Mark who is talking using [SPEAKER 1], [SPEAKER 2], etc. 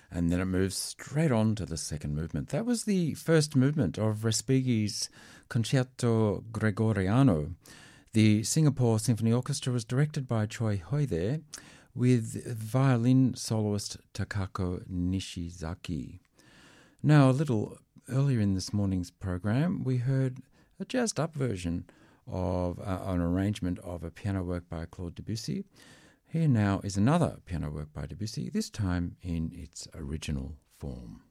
[SPEAKER 1] and then it moves straight on to the second movement. That was the first movement of Respighi's Concerto Gregoriano. The Singapore Symphony Orchestra was directed by Choi Hoide, with violin soloist Takako Nishizaki. Now, a little earlier in this morning's program, we heard a jazzed-up version of an arrangement of a piano work by Claude Debussy. Here now is another piano work by Debussy, this time in its original form.